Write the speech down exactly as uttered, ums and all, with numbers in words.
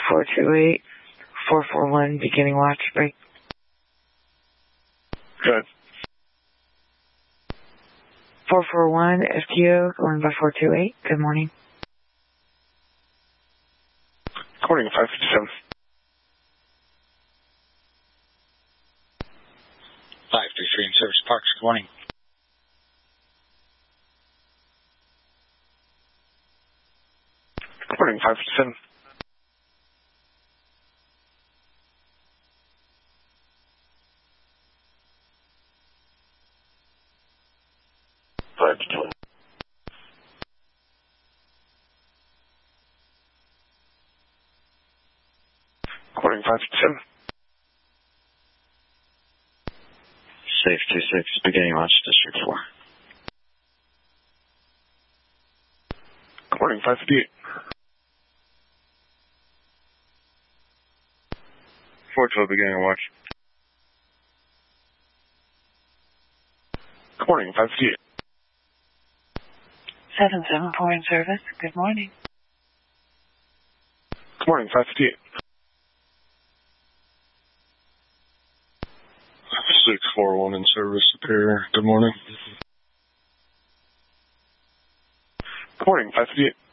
four two eight, four four one, beginning watch break. Good. four four one, F T O, going by four two eight. Good morning. Good morning, five fifty-seven. five three three in service, Parks. Good morning. Good morning, five fifty-seven. five fifty-one. Good morning, five fifty-seven. Safe two six, beginning watch, District four. Good morning, five fifty-eight. four twelve, beginning watch. Good morning, five fifty-eight. seven seven four in service. Good morning. Good morning, five fifty-eight. six four one in service, Superior. Good morning. Good morning, five fifty-eight.